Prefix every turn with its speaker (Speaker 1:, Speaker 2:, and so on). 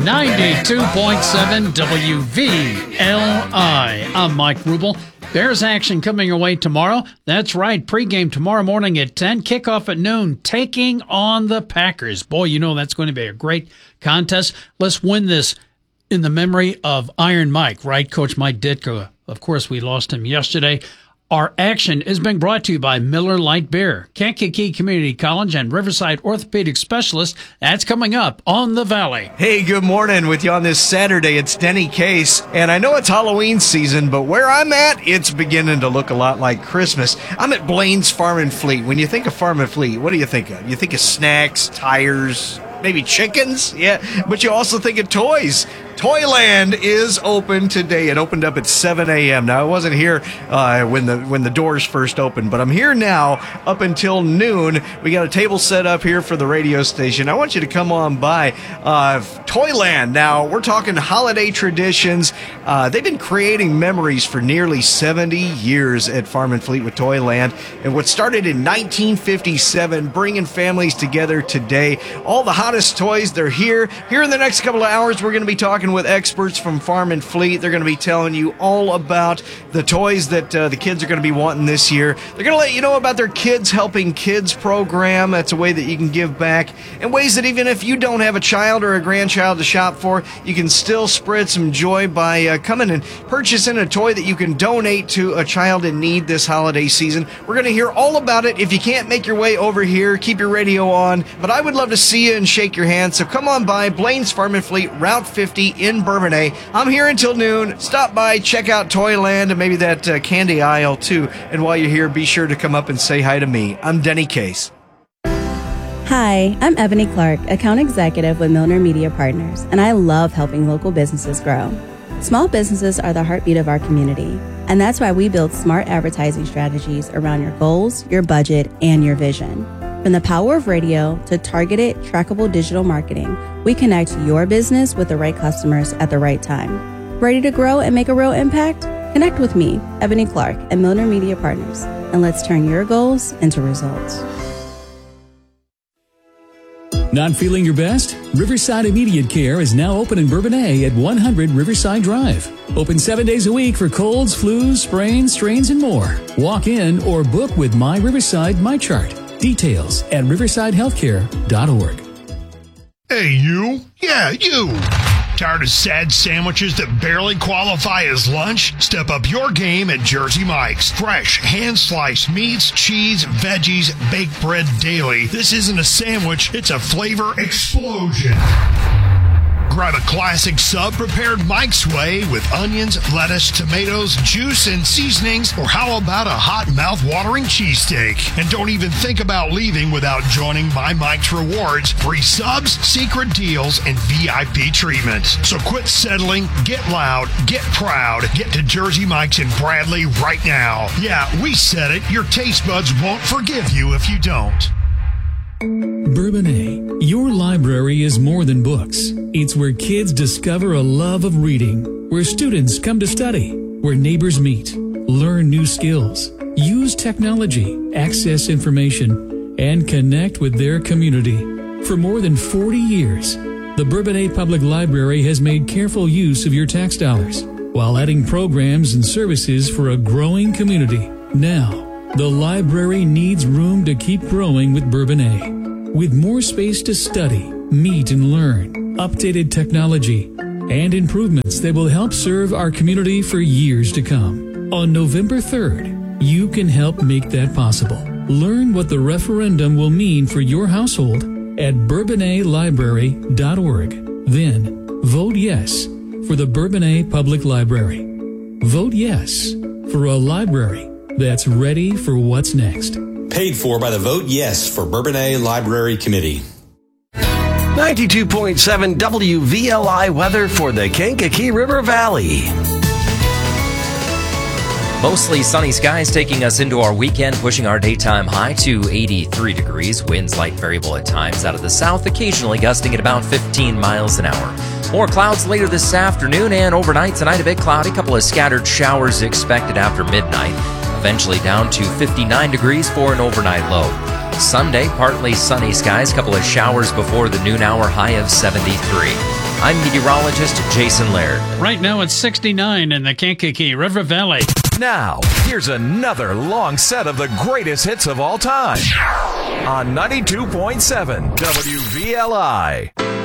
Speaker 1: 92.7 WVLI. I'm Mike Rubel. Bears action coming your way tomorrow. That's right, pregame tomorrow morning at 10, kickoff at noon, taking on the Packers. Boy, you know that's going to be a great contest. Let's win this in the memory of Iron Mike, right? Coach Mike Ditka. Of course, we lost him yesterday. Our action is being brought to you by Miller Lite Beer, Kankakee Community College, and Riverside Orthopedic Specialist. That's coming up on The Valley.
Speaker 2: Hey, good morning. With you on this Saturday, it's Denny Case. And I know it's Halloween season, but where I'm at, it's beginning to look a lot like Christmas. I'm at Blaine's Farm and Fleet. When you think of Farm and Fleet, what do you think of? You think of snacks, tires, maybe chickens? Yeah, but you also think of toys. Toyland is open today. It opened up at 7 a.m. Now, I wasn't here when the doors first opened, but I'm here now up until noon. We got a table set up here for the radio station. I want you to come on by Toyland. Now, we're talking holiday traditions. They've been creating memories for nearly 70 years at Farm and Fleet with Toyland. And what started in 1957, bringing families together today. All the hottest toys, they're here. Here in the next couple of hours, we're going to be talking with experts from Farm and Fleet. They're going to be telling you all about the toys that the kids are going to be wanting this year. They're going to let you know about their Kids Helping Kids program. That's a way that you can give back, and ways that even if you don't have a child or a grandchild to shop for, you can still spread some joy by coming and purchasing a toy that you can donate to a child in need this holiday season. We're going to hear all about it. If you can't make your way over here, keep your radio on, but I would love to see you and shake your hand, so come on by Blaine's Farm and Fleet, Route 50 in Bourbonnais. I'm here until noon. Stop by, check out Toyland, and maybe that candy aisle too. And while you're here, be sure to come up and say hi to me. I'm Denny Case.
Speaker 3: Hi, I'm Ebony Clark, Account Executive with Milner Media Partners, and I love helping local businesses grow. Small businesses are the heartbeat of our community, and that's why we build smart advertising strategies around your goals, your budget, and your vision. From the power of radio to targeted, trackable digital marketing, we connect your business with the right customers at the right time. Ready to grow and make a real impact? Connect with me, Ebony Clark, at Milner Media Partners, and let's turn your goals into results.
Speaker 4: Not feeling your best? Riverside Immediate Care is now open in Bourbonnais at 100 Riverside Drive. Open 7 days a week for colds, flus, sprains, strains, and more. Walk in or book with My Riverside MyChart. Details at riversidehealthcare.org.
Speaker 5: Hey, you. Yeah, you. Tired of sad sandwiches that barely qualify as lunch? Step up your game at Jersey Mike's. Fresh, hand-sliced meats, cheese, veggies, baked bread daily. This isn't a sandwich, it's a flavor explosion. Grab a classic sub prepared Mike's way with onions, lettuce, tomatoes, juice, and seasonings, or how about a hot mouth-watering cheesesteak? And don't even think about leaving without joining My Mike's Rewards, free subs, secret deals, and VIP treatment. So quit settling, get loud, get proud, get to Jersey Mike's in Bradley right now. Yeah, we said it, your taste buds won't forgive you if you don't.
Speaker 4: Bourbonnais, your library is more than books. It's where kids discover a love of reading, where students come to study, where neighbors meet, learn new skills, use technology, access information, and connect with their community. For more than 40 years, the Bourbonnais Public Library has made careful use of your tax dollars while adding programs and services for a growing community. Now, the library needs room to keep growing with Bourbonnais. With more space to study, meet, and learn, updated technology, and improvements that will help serve our community for years to come. On November 3rd, you can help make that possible. Learn what the referendum will mean for your household at bourbonnaislibrary.org. Then, vote yes for the Bourbonnais Public Library. Vote yes for a library that's ready for what's next.
Speaker 6: Paid for by the Vote Yes for Bourbonnais Library Committee.
Speaker 7: 92.7 WVLI weather for the Kankakee River Valley.
Speaker 8: Mostly sunny skies taking us into our weekend, pushing our daytime high to 83 degrees. Winds light variable at times out of the south, occasionally gusting at about 15 miles an hour. More clouds later this afternoon and overnight tonight, a bit cloudy. A couple of scattered showers expected after midnight. Eventually down to 59 degrees for an overnight low. Sunday, partly sunny skies, couple of showers before the noon hour, high of 73. I'm meteorologist Jason Laird.
Speaker 1: Right now it's 69 in the Kankakee River Valley.
Speaker 7: Now, here's another long set of the greatest hits of all time on 92.7 WVLI.